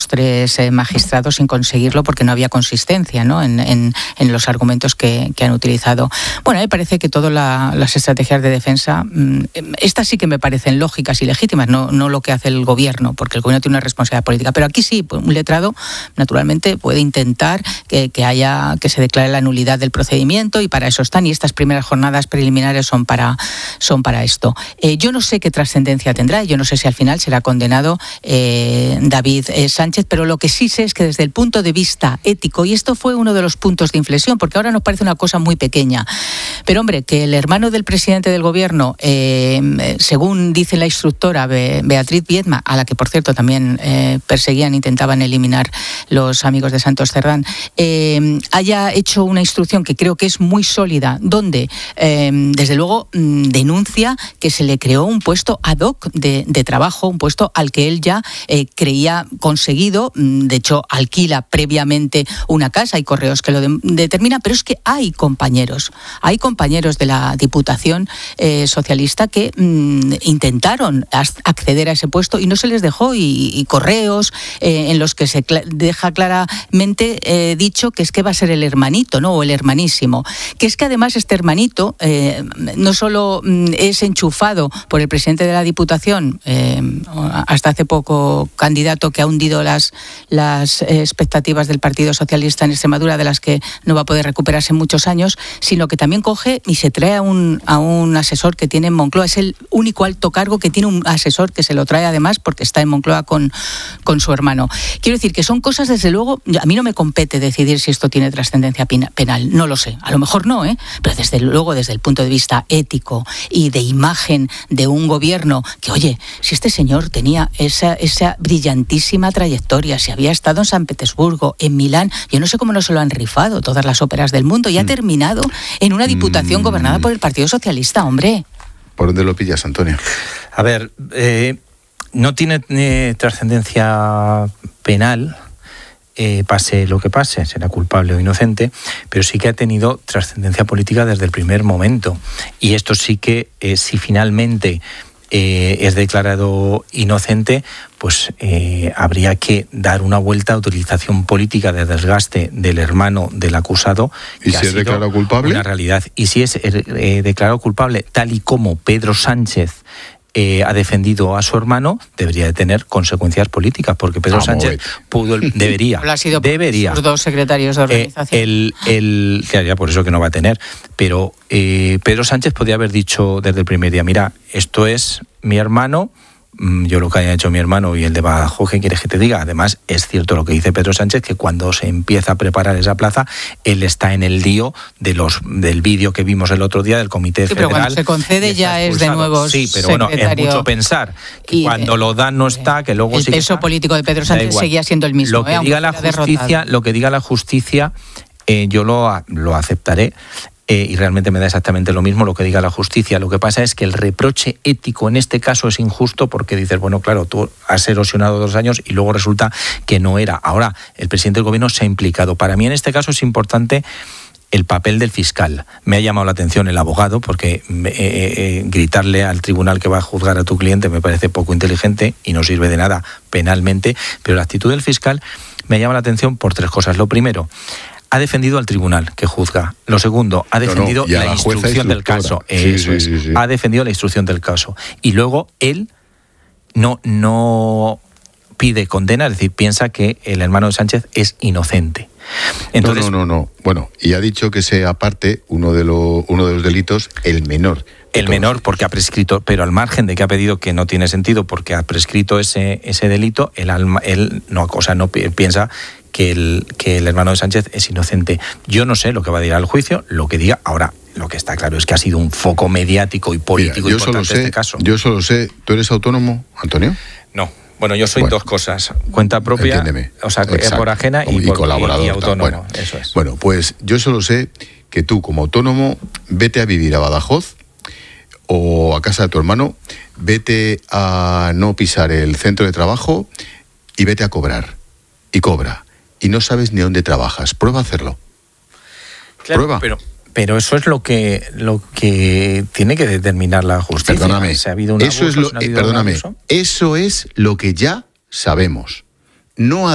los 3 magistrados sin conseguirlo porque no había consistencia, ¿no?, en los argumentos que han utilizado. Bueno, me parece que todas las estrategias de defensa, estas sí que me parecen lógicas y legítimas, no lo que hace el gobierno, porque el gobierno tiene una responsabilidad política. Pero aquí sí, un letrado, naturalmente, puede intentar que se declare la nulidad del procedimiento, y para eso están, y estas primeras jornadas preliminares son para esto. Yo no sé qué trascendencia tendrá, yo no sé si al final será condenado David Sánchez, pero lo que sí sé es que desde el punto de vista ético, y esto fue uno de los puntos de inflexión, porque ahora nos parece una cosa muy pequeña, pero hombre, que el hermano del presidente del gobierno, según dice la instructora Beatriz Viedma, a la que por cierto también intentaban eliminar los amigos de Santos Cerdán, haya hecho una instrucción que creo que es muy sólida, donde desde luego denuncia que se le creó un puesto ad hoc de trabajo, un puesto al que él ya creía conseguido. De hecho, alquila previamente una casa, hay correos que lo determinan, pero es que hay compañeros de la Diputación socialista que intentaron acceder a ese puesto y no se les dejó, y correos en los que se deja claramente dicho que es que va a ser el hermanito, ¿no?, o el hermanísimo, que es que además este hermanito no solo es enchufado por el presidente de la Diputación, hasta hace poco candidato que ha hundido las expectativas del Partido Socialista en Extremadura, de las que no va a poder recuperarse en muchos años, sino que también coge y se trae a un asesor que tiene en Moncloa. Es el único alto cargo que tiene un asesor que se lo trae además porque está en Moncloa con su hermano. Quiero decir que son cosas, desde luego, a mí no me compete decidir si esto tiene trascendencia penal, no lo sé, a lo mejor no, pero desde luego desde el punto de vista ético y de imagen de un gobierno que, oye, si este señor tenía esa brillantísima trayectoria, si había estado en San Petersburgo, en Milán, yo no sé cómo no se lo han rifado todas las óperas del mundo, y ha terminado en una diputación gobernada por el Partido Socialista, hombre. ¿Por dónde lo pillas, Antonio? A ver, no tiene trascendencia penal, pase lo que pase, será culpable o inocente, pero sí que ha tenido trascendencia política desde el primer momento. Y esto sí que, si finalmente es declarado inocente, pues habría que dar una vuelta a utilización política de desgaste del hermano del acusado. ¿Y si es declarado culpable? Una realidad. Y si es declarado culpable, tal y como Pedro Sánchez ha defendido a su hermano, debería de tener consecuencias políticas, porque Pedro Sánchez debería. Sus 2 secretarios de organización. Ya por eso que no va a tener. Pero Pedro Sánchez podría haber dicho desde el primer día: mira, esto es mi hermano, yo lo que haya hecho mi hermano y el de Badajoz, ¿qué quieres que te diga? Además, es cierto lo que dice Pedro Sánchez, que cuando se empieza a preparar esa plaza, él está en el lío del vídeo que vimos el otro día del Comité Federal. Pero cuando se concede ya es de nuevo. Sí, pero bueno, es mucho pensar que cuando lo dan no está, que luego el peso político de Pedro Sánchez seguía siendo el mismo. Lo que diga la justicia, yo lo aceptaré. Y realmente me da exactamente lo mismo lo que diga la justicia. Lo que pasa es que el reproche ético en este caso es injusto, porque dices, bueno, claro, tú has erosionado 2 años y luego resulta que no era. Ahora, el presidente del gobierno se ha implicado. Para mí en este caso es importante el papel del fiscal. Me ha llamado la atención el abogado, porque gritarle al tribunal que va a juzgar a tu cliente me parece poco inteligente y no sirve de nada penalmente, pero la actitud del fiscal me llama la atención por 3 cosas. Lo primero, ha defendido al tribunal que juzga. Lo segundo, ha defendido la instrucción del caso. Sí. Ha defendido la instrucción del caso. Y luego él no pide condena, es decir, piensa que el hermano de Sánchez es inocente. Entonces, no. Bueno, y ha dicho que sea aparte uno de los delitos el menor. El menor, porque ha prescrito, pero al margen de que ha pedido, que no tiene sentido porque ha prescrito ese delito, él no piensa que el hermano de Sánchez es inocente. Yo no sé lo que va a decir al juicio, lo que diga. Ahora, lo que está claro es que ha sido un foco mediático y político importante este caso. Yo solo sé, ¿tú eres autónomo, Antonio? No. Bueno, yo soy 2 cosas. Cuenta propia, entiéndeme. O sea, por ajena y colaborador. Y autónomo. Bueno, eso es. Bueno, pues yo solo sé que tú, como autónomo, vete a vivir a Badajoz o a casa de tu hermano, vete a no pisar el centro de trabajo y vete a cobrar. Y cobra. Y no sabes ni dónde trabajas. Prueba a hacerlo. Claro, prueba. Pero eso es lo que tiene que determinar la justicia. Perdóname. ¿Se ha habido un abuso? Eso es lo que ya sabemos. No